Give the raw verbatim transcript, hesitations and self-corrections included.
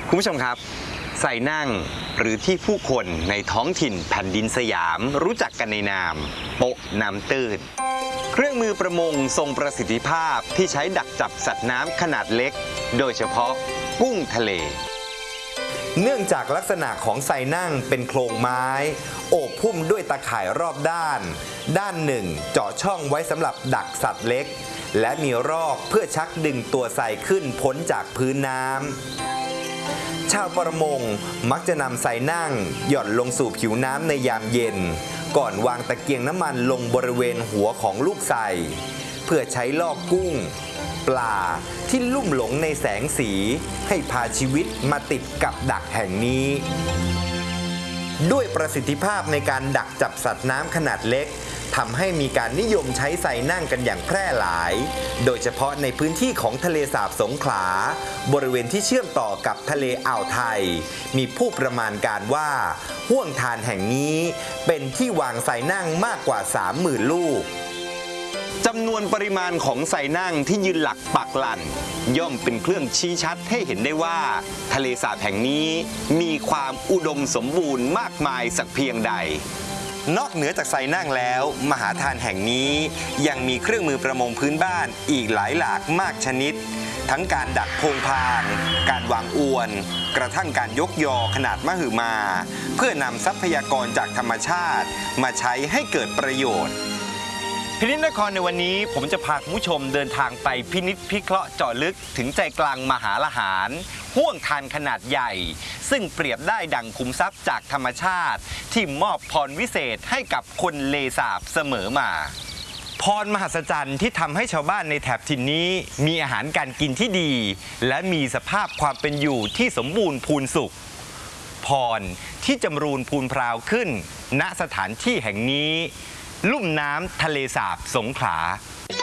คุณผู้ชมครับไซนั่งหรือที่ผู้คนในท้องถิ่นแผ่นดินสยามรู้จักกันในนามโป๊ะน้ำตื้นเครื่องมือประมงทรงประสิทธิภาพที่ใช้ดักจับสัตว์น้ำขนาดเล็กโดยเฉพาะกุ้งทะเลเนื่องจากลักษณะของไซนั่งเป็นโครงไม้โอบพุ่มด้วยตาข่ายรอบด้านด้านหนึ่งเจาะช่องไว้สำหรับดักสัตว์เล็กและมีรอกเพื่อชักดึงตัวไซขึ้นพ้นจากพื้นน้ำชาวประมงมักจะนำไซนั่งหย่อนลงสู่ผิวน้ำในยามเย็นก่อนวางตะเกียงน้ำมันลงบริเวณหัวของลูกไซเพื่อใช้ล่อกุ้งปลาที่ลุ่มหลงในแสงสีให้พาชีวิตมาติดกับดักแห่งนี้ด้วยประสิทธิภาพในการดักจับสัตว์น้ำขนาดเล็กทำให้มีการนิยมใช้ไซนั่งกันอย่างแพร่หลายโดยเฉพาะในพื้นที่ของทะเลสาบสงขลาบริเวณที่เชื่อมต่อกับทะเลอ่าวไทยมีผู้ประมาณการว่าห้วงทานแห่งนี้เป็นที่วางไซนั่งมากกว่า สามหมื่น ลูกจำนวนปริมาณของไซนั่งที่ยืนหลักปักหลั่นย่อมเป็นเครื่องชี้ชัดให้เห็นได้ว่าทะเลสาบแห่งนี้มีความอุดมสมบูรณ์มากมายสักเพียงใดนอกเหนือจากไซนั่งแล้วมหาทานแห่งนี้ยังมีเครื่องมือประมงพื้นบ้านอีกหลายหลากมากชนิดทั้งการดักโพงพางการวางอวนกระทั่งการยกยอขนาดมหึมาเพื่อนำทรัพยากรจากธรรมชาติมาใช้ให้เกิดประโยชน์พินิจนครในวันนี้ผมจะพาคุณผู้ชมเดินทางไปพินิจพิเคราะห์เจาะลึกถึงใจกลางมหาละหารห้วงทานขนาดใหญ่ซึ่งเปรียบได้ดั่งขุมทรัพย์จากธรรมชาติที่มอบพรวิเศษให้กับคนเลสาบเสมอมาพรมหัศจรรย์ที่ทำให้ชาวบ้านในแถบถิ่นนี้มีอาหารการกินที่ดีและมีสภาพความเป็นอยู่ที่สมบูรณ์พูนสุขพรที่จำรูนพูนพราวขึ้นณสถานที่แห่งนี้ลุ่มน้ำทะเลสาบสงขลา